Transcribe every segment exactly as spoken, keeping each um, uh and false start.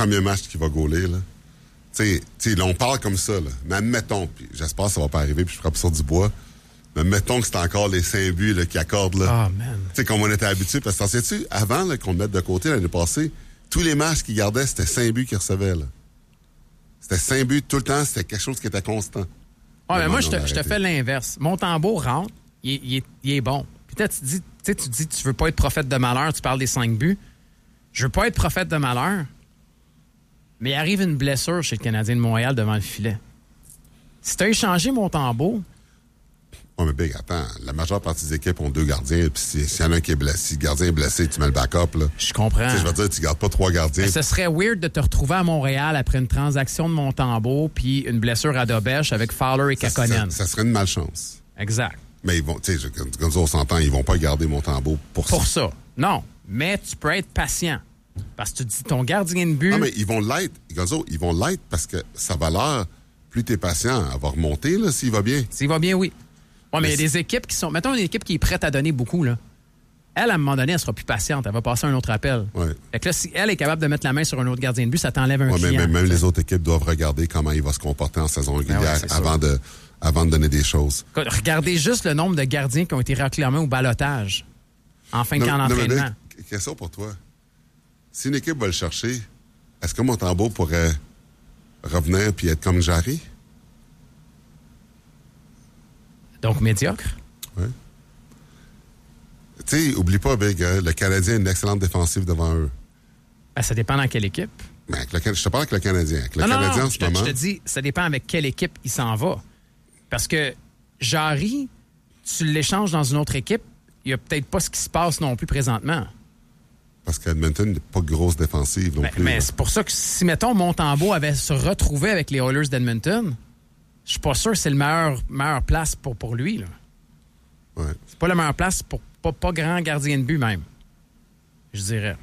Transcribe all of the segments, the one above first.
premier match qu'il va gauler, là. Tu sais, là, on parle comme ça, là. Mais admettons, puis j'espère que ça va pas arriver, puis je frappe ça du bois. Mais admettons que c'est encore les cinq buts là, qui accordent, là. Ah, oh, man. Tu sais, comme on était habitué. Parce que t'en sais-tu, avant là, qu'on le mette de côté l'année passée, tous les matchs qu'il gardait, c'était cinq buts qu'il recevait, là. C'était cinq buts tout le temps, c'était quelque chose qui était constant. Ah, mais moi, je te, je te fais l'inverse. Montembeault rentre, il, il, est, il est bon. Puis là, tu dis, tu sais, tu dis, tu veux pas être prophète de malheur, tu parles des cinq buts. Je veux pas être prophète de malheur, mais il arrive une blessure chez le Canadien de Montréal devant le filet. Si tu as échangé Montembeault... Oui, mais Big, attends, la majeure partie des équipes ont deux gardiens, puis s'il si y en a un qui est blessé, si le gardien est blessé, tu mets le backup, là. Je comprends. T'sais, je veux dire, tu gardes pas trois gardiens. Mais ce serait weird de te retrouver à Montréal après une transaction de Montembeault puis une blessure à Dobèche avec Fowler et Kakkonen. Ça, ça serait une malchance. Exact. Mais ils vont, tu sais, comme ça, on s'entend, ils vont pas garder Montembeault pour, pour ça. Pour ça. Non. Mais tu peux être patient. Parce que tu dis, ton gardien de but... Non, mais ils vont l'être. Gonzo, ils vont l'être parce que sa valeur, plus t'es patient, elle va remonter, là, s'il va bien. S'il va bien, oui. Oui, mais il y a des équipes qui sont... Mettons une équipe qui est prête à donner beaucoup, là. Elle, à un moment donné, elle sera plus patiente. Elle va passer un autre appel. Ouais. Fait que là, si elle est capable de mettre la main sur un autre gardien de but, ça t'enlève un ouais, client. Mais, mais même les autres équipes doivent regarder comment il va se comporter en saison régulière ben ouais, avant, de, avant de donner des choses. Regardez juste le nombre de gardiens qui ont été réclamés au ballottage en fin de camp d'entraînement. Question pour toi. Si une équipe va le chercher, est-ce que Montembeault pourrait revenir puis être comme Jarry? Donc médiocre? Oui. Tu sais, oublie pas, Big, hein, le Canadien a une excellente défensive devant eux. Ben, ça dépend dans quelle équipe. Mais avec le, je te parle avec le Canadien. Avec le non, Canadien non, non, en ce je te, moment. Je te dis, ça dépend avec quelle équipe il s'en va. Parce que Jarry, tu l'échanges dans une autre équipe, il n'y a peut-être pas ce qui se passe non plus présentement. Parce qu'Edmonton n'est pas grosse défensive non ben, plus. Mais là. c'est pour ça que si, mettons, Montembeault avait se retrouvé avec les Oilers d'Edmonton, je suis pas sûr que c'est le meilleur, meilleure place pour, pour lui. Là. Ouais. C'est pas la meilleure place pour pas, pas grand gardien de but même. Je dirais.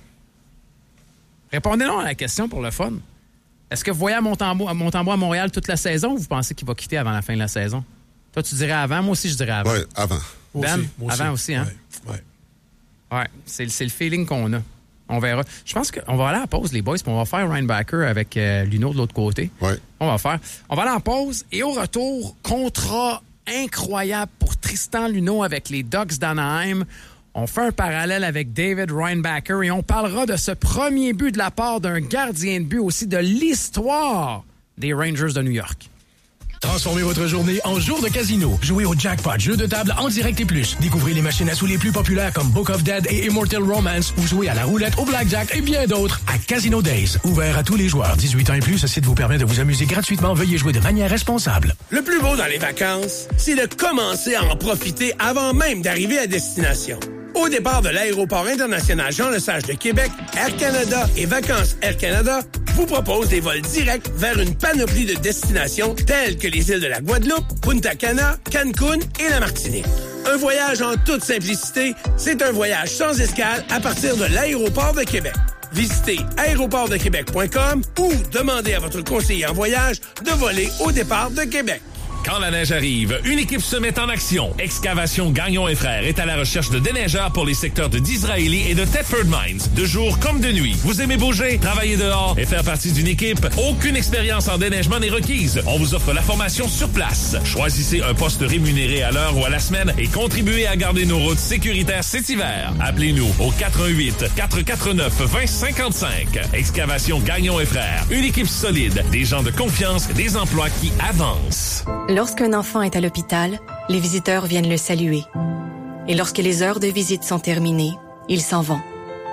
Répondez-nous à la question pour le fun. Est-ce que vous voyez à Montembeault, à Montembeault à Montréal toute la saison ou vous pensez qu'il va quitter avant la fin de la saison? Toi, tu dirais avant. Moi aussi, je dirais avant. Oui, avant. Ben, aussi, moi avant aussi, hein? Oui. Ouais. Ouais, c'est, c'est le feeling qu'on a. On verra. Je pense qu'on va aller à la pause, les boys, puis on va faire Reinbacker avec euh, Luno de l'autre côté. Oui. On va faire. On va aller en pause et au retour, contrat incroyable pour Tristan Luneau avec les Ducks d'Anaheim. On fait un parallèle avec David Reinbacker et on parlera de ce premier but de la part d'un gardien de but aussi de l'histoire des Rangers de New York. Transformez votre journée en jour de casino. Jouez au Jackpot, jeu de table en direct et plus. Découvrez les machines à sous les plus populaires comme Book of Dead et Immortal Romance ou jouez à la roulette, au blackjack et bien d'autres à Casino Days. Ouvert à tous les joueurs. dix-huit ans et plus, ce site vous permet de vous amuser gratuitement. Veuillez jouer de manière responsable. Le plus beau dans les vacances, c'est de commencer à en profiter avant même d'arriver à destination. Au départ de l'aéroport international Jean-Lesage de Québec, Air Canada et Vacances Air Canada vous proposent des vols directs vers une panoplie de destinations telles que les îles de la Guadeloupe, Punta Cana, Cancun et la Martinique. Un voyage en toute simplicité, c'est un voyage sans escale à partir de l'aéroport de Québec. Visitez aéroport de québec point com ou demandez à votre conseiller en voyage de voler au départ de Québec. Quand la neige arrive, une équipe se met en action. Excavation Gagnon et Frères est à la recherche de déneigeurs pour les secteurs de Disraeli et de Thetford Mines, de jour comme de nuit. Vous aimez bouger, travailler dehors et faire partie d'une équipe? Aucune expérience en déneigement n'est requise. On vous offre la formation sur place. Choisissez un poste rémunéré à l'heure ou à la semaine et contribuez à garder nos routes sécuritaires cet hiver. Appelez-nous au quatre un huit, quatre quatre neuf, deux zéro cinq cinq. Excavation Gagnon et Frères. Une équipe solide, des gens de confiance, des emplois qui avancent. Lorsqu'un enfant est à l'hôpital, les visiteurs viennent le saluer. Et lorsque les heures de visite sont terminées, ils s'en vont.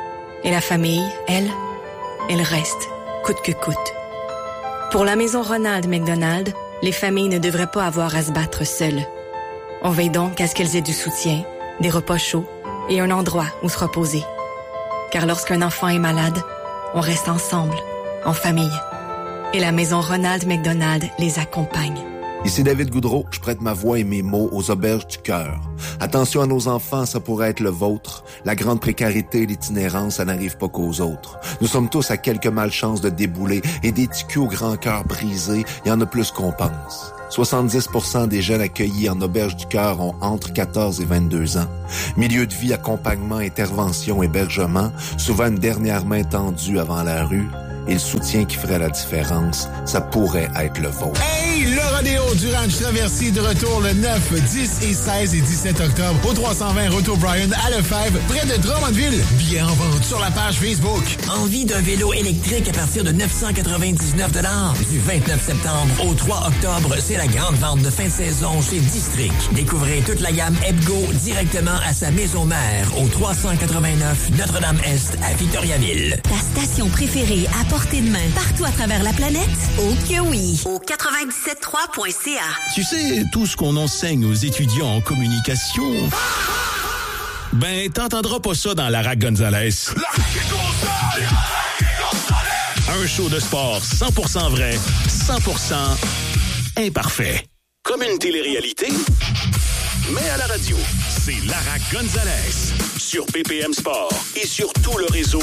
Et la famille, elle, elle reste, coûte que coûte. Pour la maison Ronald McDonald, les familles ne devraient pas avoir à se battre seules. On veille donc à ce qu'elles aient du soutien, des repas chauds et un endroit où se reposer. Car lorsqu'un enfant est malade, on reste ensemble, en famille. Et la maison Ronald McDonald les accompagne. Ici David Goudreau, je prête ma voix et mes mots aux auberges du cœur. Attention à nos enfants, ça pourrait être le vôtre. La grande précarité et l'itinérance, ça n'arrive pas qu'aux autres. Nous sommes tous à quelques malchances de débouler et des ticus au grand cœur brisé, il y en a plus qu'on pense. soixante-dix pour cent des jeunes accueillis en auberge du cœur ont entre quatorze et vingt-deux ans. Milieu de vie, accompagnement, intervention, hébergement, souvent une dernière main tendue avant la rue. et le soutien qui ferait la différence, ça pourrait être le vôtre. Hey, le rodéo du Ranch Traversier de retour le neuf, dix et seize et dix-sept octobre au trois cent vingt Route O'Brien à Lefebvre, près de Drummondville. Billets en vente sur la page Facebook. Envie d'un vélo électrique à partir de neuf cent quatre-vingt-dix-neuf dollars. Du vingt-neuf septembre au trois octobre, c'est la grande vente de fin de saison chez District. Découvrez toute la gamme Ebgo directement à sa maison mère au trois cent quatre-vingt-neuf Notre-Dame-Est à Victoriaville. Ta station préférée à portée de main partout à travers la planète? Oh que oui! Au quatre-vingt-dix-sept trois point c a. Tu sais, tout ce qu'on enseigne aux étudiants en communication... Ben, t'entendras pas ça dans Lara Gonzalez. Un show de sport cent pour cent vrai, cent pour cent imparfait. Comme une télé-réalité, mais à la radio. C'est Lara Gonzalez sur B P M Sport et sur tout le réseau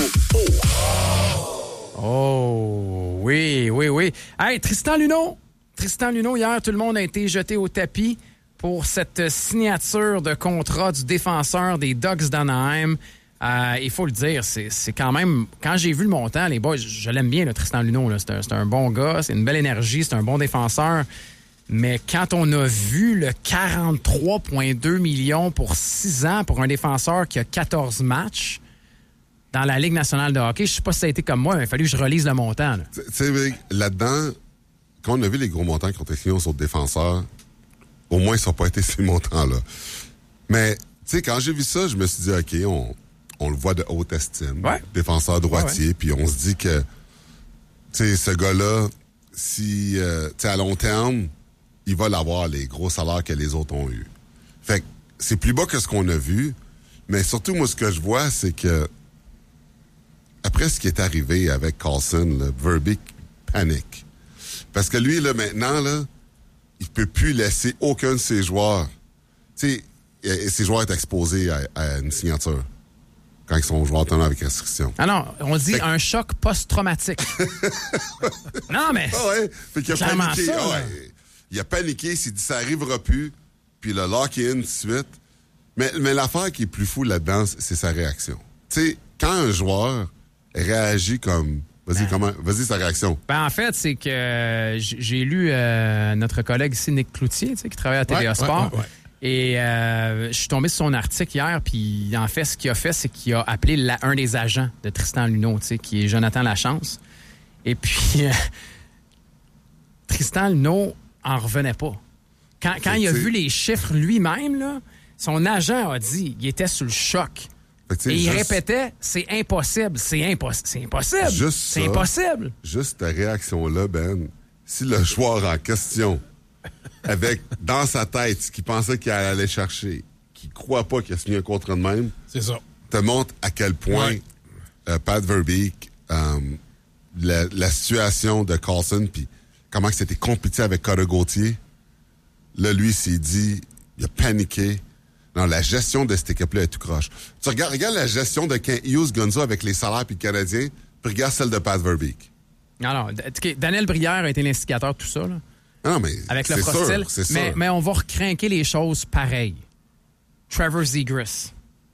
O. Oh, oui, oui, oui. Hey, Tristan Luneau. Tristan Luneau, hier, tout le monde a été jeté au tapis pour cette signature de contrat du défenseur des Ducks d'Anaheim. Euh, il faut le dire, c'est, c'est quand même... Quand j'ai vu le montant, les boys, je, je l'aime bien, le Tristan Luneau. Là. C'est, un, c'est un bon gars, c'est une belle énergie, c'est un bon défenseur. Mais quand on a vu le quarante-trois virgule deux millions pour six ans pour un défenseur qui a quatorze matchs dans la Ligue nationale de hockey, je ne sais pas si ça a été comme moi, mais il a fallu que je relise le montant. Là. Tu sais, là-dedans, quand on a vu les gros montants qui ont été signés aux autres défenseurs, au moins, ça n'a pas été ces montants-là. Mais, tu sais, quand j'ai vu ça, je me suis dit, OK, on, on le voit de haute estime. Ouais. Défenseur droitier. Ouais, ouais. Puis on se dit que, tu sais, ce gars-là, si, euh, tu sais, à long terme, il va l'avoir, les gros salaires que les autres ont eus. Fait que c'est plus bas que ce qu'on a vu. Mais surtout, moi, ce que je vois, c'est que, après ce qui est arrivé avec Carlson, là, Verbeek panique. Parce que lui, là, maintenant, là, il peut plus laisser aucun de ses joueurs. Tu sais, ses joueurs sont exposés à, à une signature quand ils sont joueurs autonomes avec restriction. Ah non, on dit fait un choc post-traumatique. Non, mais... Ah ouais, fait qu'il a paniqué. Ça, ah ouais. Il a paniqué, il s'est dit ça arrivera plus, puis le lock-in tout de suite. Mais, mais l'affaire qui est plus fou là-dedans, c'est sa réaction. Tu sais, quand un joueur réagit comme... Vas-y, ben, comment, vas-y, sa réaction. Ben en fait, c'est que euh, j'ai lu euh, notre collègue ici, Nick Cloutier, qui travaille à T V A ouais, Sport. Ouais, ouais, ouais. Et euh, je suis tombé sur son article hier, puis en fait, ce qu'il a fait, c'est qu'il a appelé la, un des agents de Tristan Luneau, qui est Jonathan Lachance. Et puis, euh, Tristan Luneau en revenait pas. Quand, quand il a vu les chiffres lui-même, là, son agent a dit qu'il était sous le choc. Fait, et il juste, répétait, c'est impossible, c'est, impos- c'est impossible, juste c'est ça, impossible. Juste ta réaction-là, Ben, si le joueur en question, avec dans sa tête ce qu'il pensait qu'il allait aller chercher, qui croit pas qu'il a signé un contrat de même, c'est ça, te montre à quel point ouais. euh, Pat Verbeek, euh, la, la situation de Carlson, puis comment que c'était compliqué avec Cutter Gauthier, là, lui, s'est dit, il a paniqué. Non, la gestion de cette équipe-là est tout croche. Tu regardes, regarde la gestion de Kent Hughes, Gonzo avec les salaires puis le Canadien, puis regarde celle de Pat Verbeek. Non, non. Daniel Brière a été l'instigateur de tout ça, là. Non, mais avec c'est le sûr, c'est mais, sûr. mais on va recrinquer les choses pareilles. Trevor Zegras,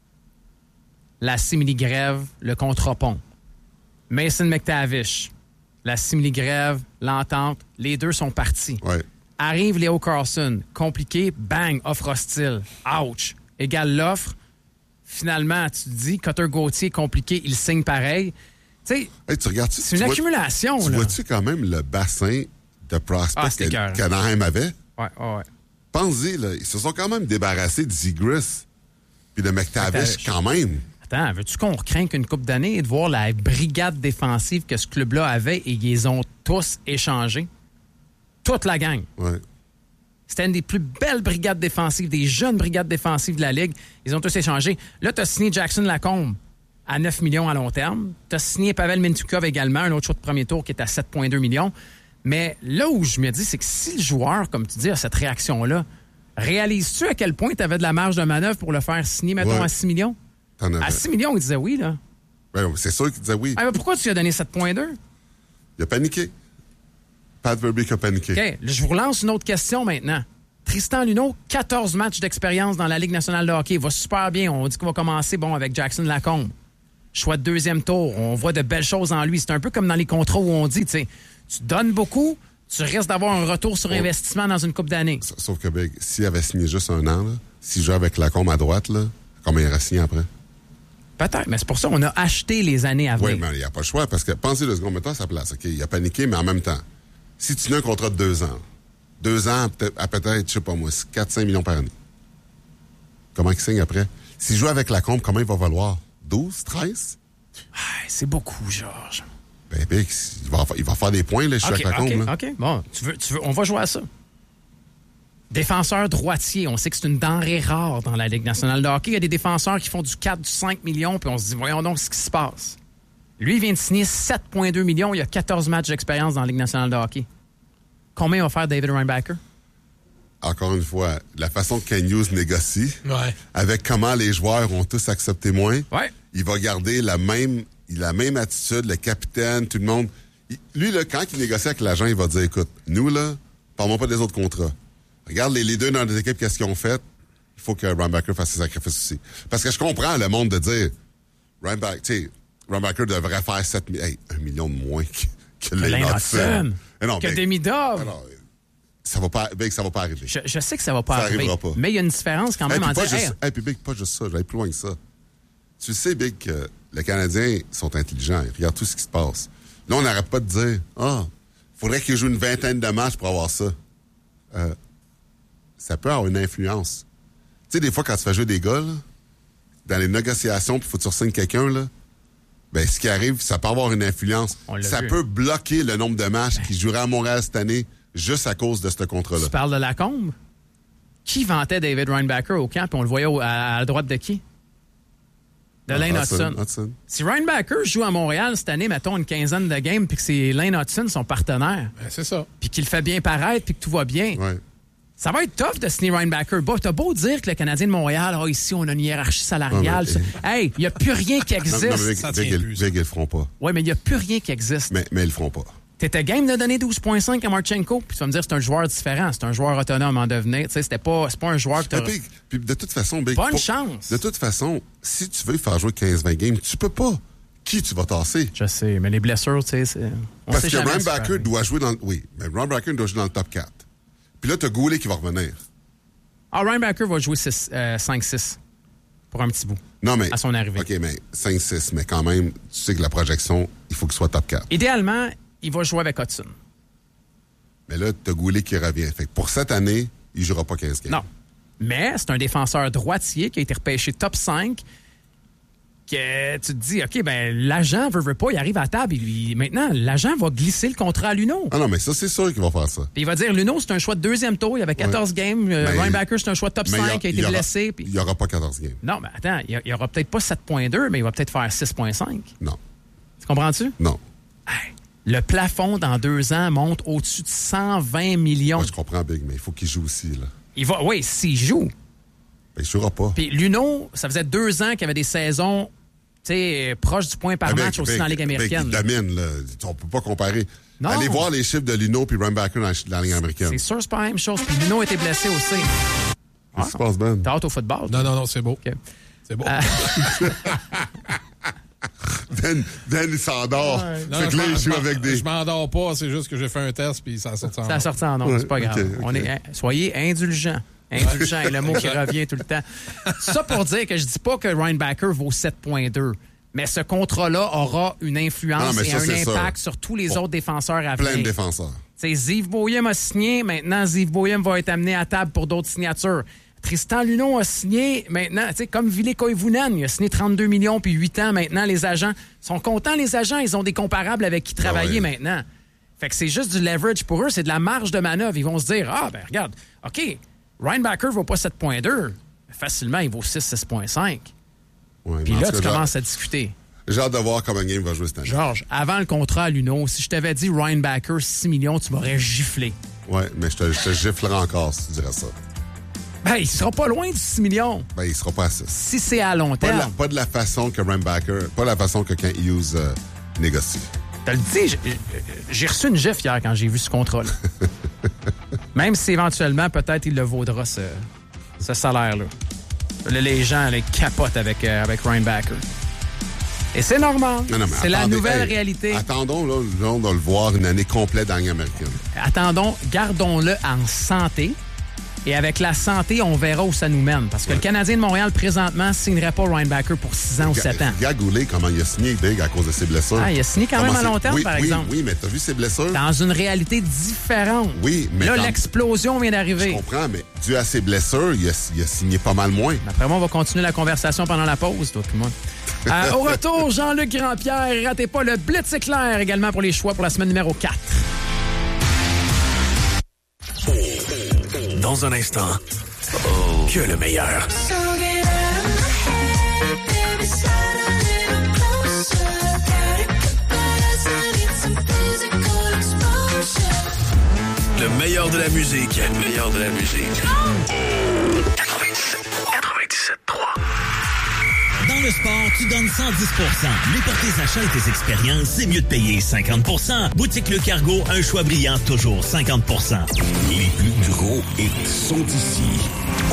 la simili-grève, le contre-pont. Mason McTavish, la simili-grève, l'entente, les deux sont partis. Ouais. Arrive Léo Carlson, compliqué, bang, offre hostile. Ouch. Égale l'offre. Finalement, tu te dis, Cutter Gauthier, compliqué, il signe pareil. Tu sais, hey, tu regardes, c'est tu une vois, accumulation. Tu là. vois-tu quand même le bassin de prospects ah, qu'Anaheim avait? Ouais, ouais, ouais. Pense-y, là, ils se sont quand même débarrassés de Zegras puis de McTavish quand même. Attends, veux-tu qu'on recrinque une couple d'années et de voir la brigade défensive que ce club-là avait et ils les ont tous échangés? Toute la gang. Ouais. C'était une des plus belles brigades défensives, des jeunes brigades défensives de la Ligue. Ils ont tous échangé. Là, tu as signé Jackson Lacombe à neuf millions à long terme. Tu as signé Pavel Mintyukov également, un autre choix de premier tour qui est à sept virgule deux millions. Mais là où je me dis, c'est que si le joueur, comme tu dis, a cette réaction-là, réalises-tu à quel point tu avais de la marge de manœuvre pour le faire signer, mettons, ouais. à six millions? T'en avais. À six millions, il disait oui, là. Ben, c'est sûr qu'il disait oui. Ah, mais pourquoi tu lui as donné sept virgule deux? Il a paniqué. Pat Verbeek a paniqué. OK, je vous relance une autre question maintenant. Tristan Luneau, quatorze matchs d'expérience dans la Ligue nationale de hockey. Il va super bien. On dit qu'il va commencer bon avec Jackson Lacombe. choix de deuxième tour. On voit de belles choses en lui. C'est un peu comme dans les contrats où on dit, tu sais, tu donnes beaucoup, tu risques d'avoir un retour sur investissement dans une couple d'années. Sauf que, Big, s'il avait signé juste un an, là, s'il jouait avec Lacombe à droite, là, combien il aurait signé après? Peut-être, mais c'est pour ça qu'on a acheté les années à venir. Oui, mais il n'y a pas le choix, parce que pensez le second, mettons à sa place. OK, il a paniqué, mais en même temps, si tu n'as un contrat de deux ans, deux ans peut-être, à peut-être, je sais pas moi, quatre à cinq millions par année. Comment il signe après? S'il joue avec Lacombe, comment il va valoir? douze, treize? Ah, c'est beaucoup, Georges. Ben, ben il, va, il va faire des points, là, je suis okay, avec Lacombe. OK, là. OK. Bon, tu veux, tu veux, on va jouer à ça. Défenseur droitier, on sait que c'est une denrée rare dans la Ligue nationale de hockey. Il y a des défenseurs qui font du quatre, du cinq millions, puis on se dit, voyons donc ce qui se passe. Lui, il vient de signer sept virgule deux millions. Il y a quatorze matchs d'expérience dans la Ligue nationale de hockey. Combien va faire David Reinbacher? Encore une fois, la façon que Ken Hughes négocie, ouais. avec comment les joueurs ont tous accepté moins, ouais. il va garder la même, la même attitude, le capitaine, tout le monde. Il, lui, là, quand il négocie avec l'agent, il va dire, écoute, nous, là, parlons pas des autres contrats. Regarde les leaders dans les équipes, qu'est-ce qu'ils ont fait. Il faut que Reinbacher fasse ses sacrifices aussi. Parce que je comprends le monde de dire, Reinbacher, tu sais, Reinbacher devrait faire sept millions, hey, un million de moins que, que Lane Hudson. Que Demidov. Ça va pas, Big, ça va pas arriver. Je, je sais que ça va pas ça arriver. arrivera pas. Mais il y a une différence quand même hey, en disant... Juste, hey, puis Big, pas juste ça, j'allais plus loin que ça. Tu sais, Big, que les Canadiens sont intelligents. Ils regardent tout ce qui se passe. Là, on n'arrête pas de dire, ah, faudrait qu'ils jouent une vingtaine de matchs pour avoir ça. Euh, ça peut avoir une influence. Tu sais, des fois, quand tu fais jouer des gars, là, dans les négociations, puis il faut que tu re-signes quelqu'un, là, ben, ce qui arrive, ça peut avoir une influence. Ça vu. peut bloquer le nombre de matchs ben. qui joueraient à Montréal cette année juste à cause de ce contrat-là. Tu parles de Lacombe? Qui vantait David Reinbacher au camp, puis on le voyait au, à, à la droite de qui? De Lane ah, Hudson. Hudson. Si Reinbacher joue à Montréal cette année, mettons une quinzaine de games, puis que c'est Lane Hudson, son partenaire. Ben, c'est ça. Puis qu'il fait bien paraître, puis que tout va bien. Ouais. Ça va être tough de signer Reinbacher. Bah, t'as beau dire que le Canadien de Montréal, oh, ici, on a une hiérarchie salariale. Non, mais... Hey, il n'y a plus rien qui existe. Non, non, mais Big, ils le feront pas. Oui, mais il n'y a plus rien qui existe. Mais, mais ils le feront pas. T'étais game de donner douze virgule cinq à Marchenko, puis tu vas me dire que c'est un joueur différent, c'est un joueur autonome en devenir. Tu sais, c'était pas, c'est pas un joueur que t'as... Big, puis de toute façon, Big... Bonne chance! De toute façon, si tu veux faire jouer quinze vingt games, tu peux pas. Qui tu vas tasser? Je sais, mais les blessures, tu sais, c'est... On Parce sait que Reinbacher si doit jouer dans... Oui, mais Reinbacher doit jouer dans le top quatre. Puis là, t'as Goulet qui va revenir. Ah, Reinbacher va jouer euh, cinq six pour un petit bout. Non, mais... À son arrivée. OK, mais cinq six, mais quand même, tu sais que la projection, il faut qu'il soit top quatre. Idéalement, il va jouer avec Hudson. Mais là, t'as Goulet qui revient. Fait que pour cette année, il ne jouera pas quinze games. Non. Mais c'est un défenseur droitier qui a été repêché top cinq. Que tu te dis, OK, ben l'agent veut, veut pas, il arrive à table. Il, maintenant, l'agent va glisser le contrat à Luno. Ah non, mais ça, c'est sûr qu'il va faire ça. Puis il va dire, Luno, c'est un choix de deuxième tour. Il y avait quatorze ouais. games. Mais, Reinbacher, c'est un choix de top cinq. Il a, a été aura, blessé. Puis... Il n'y aura pas quatorze games. Non, mais attends, il n'y aura peut-être pas sept virgule deux, mais il va peut-être faire six virgule cinq. Non. Tu comprends-tu? Non. Hey. Le plafond, dans deux ans, monte au-dessus de cent vingt millions. Moi, je comprends, Big, mais il faut qu'il joue aussi, là. Il va, oui, s'il joue. Ben, il ne jouera pas. Puis Luno, ça faisait deux ans qu'il avait des saisons, tu sais, proches du point par ah, match Big, aussi Big, dans la Ligue américaine. Big, il domine, là. On ne peut pas comparer. Non. Allez voir les chiffres de Luno puis Reinbacher dans la, dans la Ligue américaine. C'est sûr, c'est pas la même chose. Puis Luno était blessé aussi. Qu'est-ce qui se passe, Ben? T'as hâte au football? Non, non, non, c'est beau. Okay. C'est beau. Euh... Ben, Ben, il s'endort. Ouais. Non, fait que là, il joue avec des... Je m'endors pas, c'est juste que j'ai fait un test puis ça a sorti en Ça a sorti en nom, ouais, c'est pas grave. Okay, okay. On est, soyez indulgents. Indulgent est le mot qui revient tout le temps. Ça pour dire que je dis pas que Reinbacher vaut sept virgule deux, mais ce contrat-là aura une influence non, et ça, un impact sûr. sur tous les bon. autres défenseurs à venir. Plein de défenseurs. T'sais, Ziv Boyem a signé, maintenant Ziv Boyem va être amené à table pour d'autres signatures. Tristan Luneau a signé maintenant, tu sais, comme Ville Koivunen, il a signé trente-deux millions puis huit ans maintenant. Les agents sont contents, les agents, ils ont des comparables avec qui travailler ah ouais. maintenant. Fait que c'est juste du leverage pour eux, c'est de la marge de manœuvre. Ils vont se dire, ah, ben regarde, OK, Reinbacher vaut pas sept virgule deux, facilement, il vaut six, six virgule cinq. Ouais, puis là, tu commences à discuter. J'ai hâte de voir comment game va jouer cette année. Georges, avant le contrat à Luneau, si je t'avais dit Reinbacher six millions, tu m'aurais giflé. Oui, mais je te, je te giflerais encore si tu dirais ça. Ben, il sera pas loin du six millions. Ben, il sera pas à six. Si c'est à long terme. Pas de la, pas de la façon que Reinbacher, pas de la façon que Kent Hughes euh, négocie. T'as le dit, j'ai, j'ai reçu une gifle hier quand j'ai vu ce contrat-là. Même si éventuellement, peut-être, il le vaudra, ce, ce salaire-là. Les gens les capotent avec, euh, avec Reinbacher. Et c'est normal. Non, non, c'est la attendez, nouvelle hey, réalité. Attendons, là, là, on doit le voir une année complète dans la Ligue américaine. Attendons, gardons-le en santé. Et avec la santé, on verra où ça nous mène. Parce que ouais. le Canadien de Montréal, présentement, ne signerait pas Ryan Backer pour six ans ou sept ans. Regarde Goulet, comment il a signé big à cause de ses blessures. Ah, il a signé quand comment même à long terme, oui, par oui, exemple. Oui, mais t'as vu ses blessures? Dans une réalité différente. Oui, mais... Là, quand... l'explosion vient d'arriver. Je comprends, mais dû à ses blessures, il a, il a signé pas mal moins. Après moi, on va continuer la conversation pendant la pause, toi puis moi. euh, au retour, Jean-Luc Grandpierre. Ratez pas le Blitz éclair également pour les choix pour la semaine numéro quatre. Dans un instant, oh, que le meilleur. Le meilleur de la musique. Le meilleur de la musique. quatre-vingt-dix-sept trois. Dans le sport, tu donnes cent dix pour cent. Mais pour tes achats et tes expériences, c'est mieux de payer cinquante pour cent. Boutique Le Cargo, un choix brillant, toujours cinquante pour cent. Les plus gros hits sont ici.